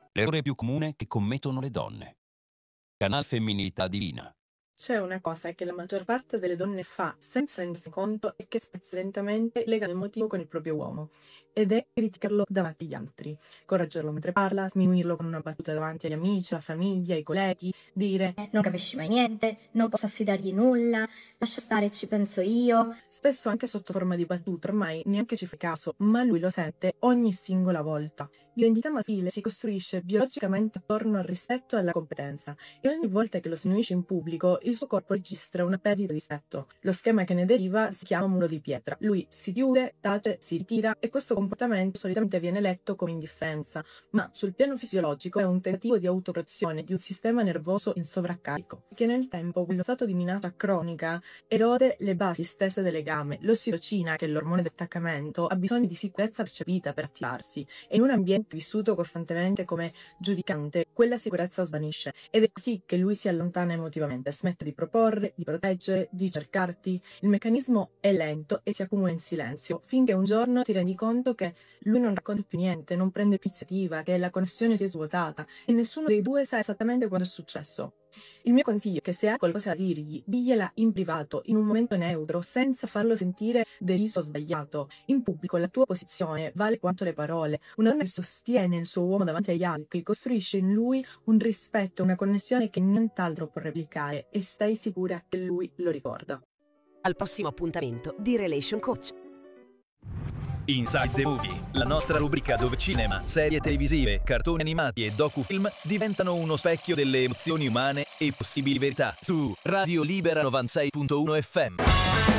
L'errore più comune che commettono le donne. Canal Femminilità Divina. C'è una cosa che la maggior parte delle donne fa senza rendersi conto e che spezza lentamente il legame emotivo con il proprio uomo, ed è criticarlo davanti agli altri, correggerlo mentre parla, sminuirlo con una battuta davanti agli amici, alla famiglia, ai colleghi, dire non capisci mai niente, non posso affidargli nulla, lascia stare, ci penso io. Spesso anche sotto forma di battuta, ormai neanche ci fa caso, ma lui lo sente ogni singola volta. L'identità maschile si costruisce biologicamente attorno al rispetto e alla competenza, e ogni volta che lo sminuisce in pubblico il suo corpo registra una perdita di rispetto. Lo schema che ne deriva si chiama muro di pietra. Lui si chiude, tace, si ritira, e questo comportamento solitamente viene letto come indifferenza, ma sul piano fisiologico è un tentativo di autoprotezione di un sistema nervoso in sovraccarico, che nel tempo, quello stato di minaccia cronica, erode le basi stesse del legame. L'ossitocina, che è l'ormone dell'attaccamento, ha bisogno di sicurezza percepita per attivarsi, e in un ambiente vissuto costantemente come giudicante, quella sicurezza svanisce, ed è così che lui si allontana emotivamente, smette di proporre, di proteggere, di cercarti. Il meccanismo è lento e si accumula in silenzio, finché un giorno ti rendi conto che lui non racconta più niente, non prende più iniziativa, che la connessione si è svuotata, e nessuno dei due sa esattamente quando è successo. Il mio consiglio è che se hai qualcosa da dirgli, digliela in privato, in un momento neutro, senza farlo sentire deriso o sbagliato. In pubblico la tua posizione vale quanto le parole. Una donna che sostiene il suo uomo davanti agli altri costruisce in lui un rispetto, una connessione che nient'altro può replicare, e stai sicura che lui lo ricorda. Al prossimo appuntamento di Relation Coach. Inside the Movie, la nostra rubrica dove cinema, serie televisive, cartoni animati e docufilm diventano uno specchio delle emozioni umane e possibili verità, su Radio Libera 96.1 FM.